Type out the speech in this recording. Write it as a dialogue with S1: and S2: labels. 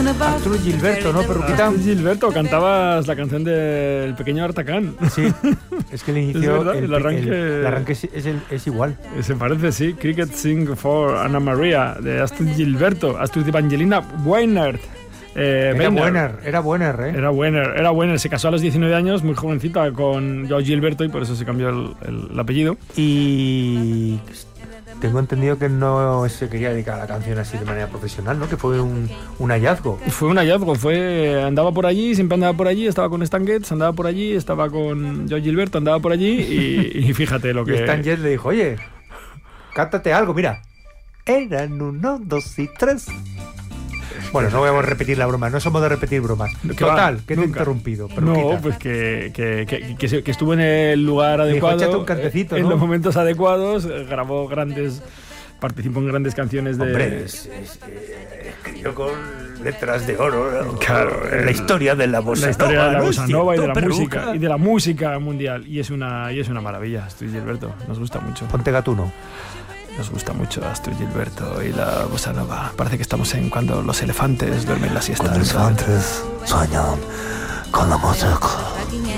S1: Arturo Gilberto, ¿no, Perruquita?
S2: Gilberto, cantabas la canción del pequeño Artacán.
S1: Sí, es que el inicio,
S2: verdad, el
S1: arranque es igual.
S2: Se parece, sí. Cricket Sing for Anna Maria, de Astrid Gilberto. Astrid Evangelina Weiner.
S1: Era Weiner.
S2: Era Weiner. Se casó a los 19 años, muy jovencita, con Joao Gilberto, y por eso se cambió el apellido.
S1: Y tengo entendido que no se quería dedicar a la canción así de manera profesional, ¿no? Que fue un hallazgo.
S2: Fue un hallazgo, andaba por allí, siempre andaba por allí, estaba con Stan Getz, andaba por allí, estaba con Joao Gilberto, andaba por allí, y fíjate lo que...
S1: Y Stan Getz le dijo, oye, cántate algo, mira. Eran 1, 2 y 3. Bueno, no voy a repetir la broma, no somos de repetir bromas. Total, que te he interrumpido.
S2: No, pues que estuvo en el lugar adecuado,
S1: dijo, échate un cantecito, ¿no?
S2: En los momentos adecuados, participó en grandes canciones de...
S1: Hombre, escribió con letras de oro, ¿no?
S2: Claro,
S1: la historia de la bossa nova.
S2: La historia de la bossa nova y de la música mundial. Y es una maravilla, Astrid Gilberto. Nos gusta mucho.
S1: Ponte Gatuno.
S2: Nos gusta mucho Astrid Gilberto y la bossa nova. Parece que estamos en cuando los elefantes duermen la siesta.
S3: Cuando los elefantes sueñan con la música.